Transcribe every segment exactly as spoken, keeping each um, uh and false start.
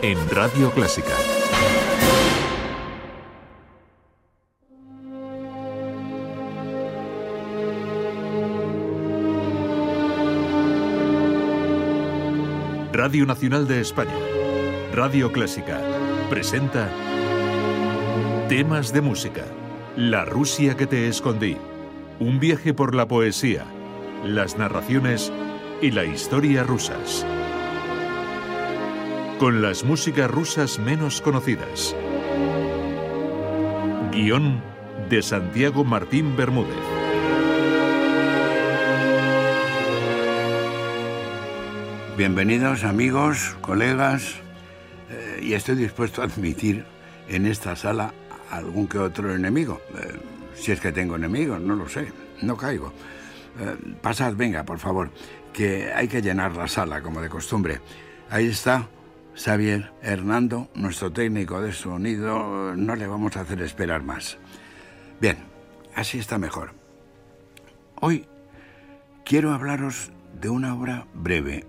en Radio Clásica. Radio Nacional de España, Radio Clásica, presenta Temas de música, La Rusia que te escondí, un viaje por la poesía, las narraciones y la historia rusas. Con las músicas rusas menos conocidas. Guión de Santiago Martín Bermúdez. Bienvenidos amigos, colegas, eh, y estoy dispuesto a admitir en esta sala algún que otro enemigo. Eh, si es que tengo enemigos, no lo sé, no caigo. Eh, pasad, venga, por favor, que hay que llenar la sala como de costumbre. Ahí está Xavier Hernando, nuestro técnico de sonido, no le vamos a hacer esperar más. Bien, así está mejor. Hoy quiero hablaros de una obra breve.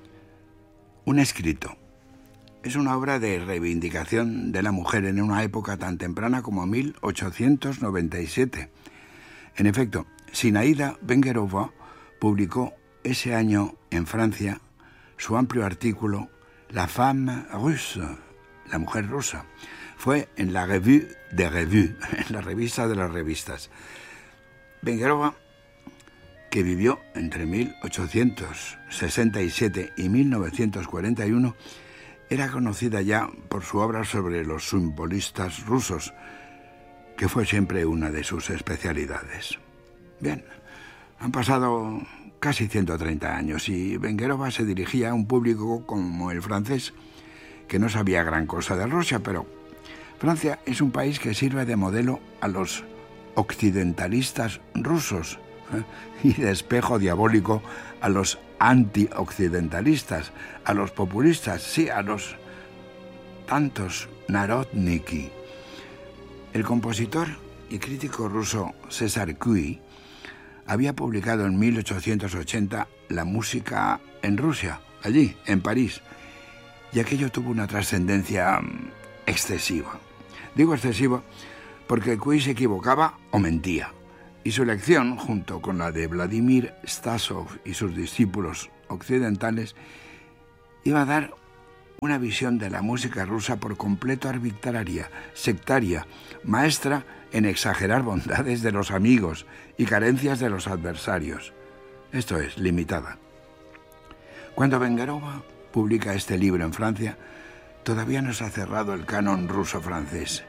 Un escrito. Es una obra de reivindicación de la mujer en una época tan temprana como mil ochocientos noventa y siete. En efecto, Zinaida Vengerova publicó ese año en Francia su amplio artículo La femme russe, la mujer rusa. Fue en la Revue des Revues, en la revista de las revistas. Vengerova, que vivió entre mil ochocientos sesenta y siete y mil novecientos cuarenta y uno, era conocida ya por su obra sobre los simbolistas rusos, que fue siempre una de sus especialidades. Bien, han pasado casi ciento treinta años y Vengerova se dirigía a un público como el francés, que no sabía gran cosa de Rusia, pero Francia es un país que sirve de modelo a los occidentalistas rusos, ¿eh? y de espejo diabólico a los anti-occidentalistas, a los populistas, sí, a los tantos narodniki. El compositor y crítico ruso César Cui había publicado en mil ochocientos ochenta La música en Rusia, allí, en París, y aquello tuvo una trascendencia excesiva. Digo excesiva porque Cui se equivocaba o mentía, y su lección, junto con la de Vladimir Stasov y sus discípulos occidentales, iba a dar una visión de la música rusa por completo arbitraria, sectaria, maestra en exagerar bondades de los amigos y carencias de los adversarios. Esto es, limitada. Cuando Vengerova publica este libro en Francia, todavía no se ha cerrado el canon ruso-francés.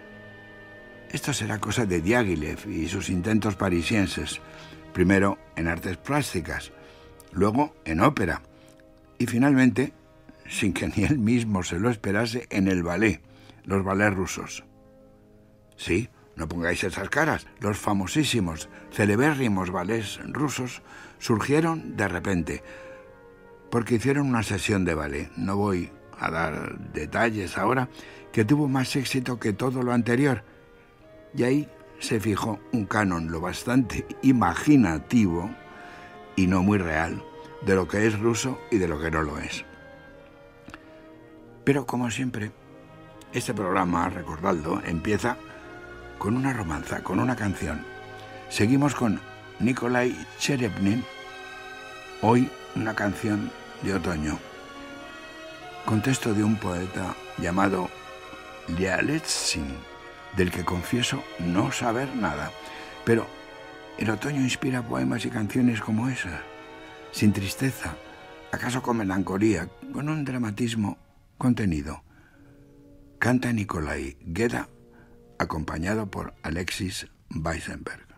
Esto será cosa de Diaghilev y sus intentos parisienses, primero en artes plásticas, luego en ópera, y finalmente, sin que ni él mismo se lo esperase, en el ballet, los ballets rusos. Sí, no pongáis esas caras, los famosísimos, celebérrimos ballets rusos surgieron de repente, porque hicieron una sesión de ballet, no voy a dar detalles ahora, que tuvo más éxito que todo lo anterior, y ahí se fijó un canon lo bastante imaginativo y no muy real de lo que es ruso y de lo que no lo es. Pero como siempre, este programa, recordadlo, empieza con una romanza, con una canción. Seguimos con Nikolai Cherepnin, hoy una canción de otoño, con texto de un poeta llamado Lialezin, del que confieso no saber nada, pero el otoño inspira poemas y canciones como esa, sin tristeza, acaso con melancolía, con un dramatismo contenido. Canta Nikolai Geda, acompañado por Alexis Weissenberg.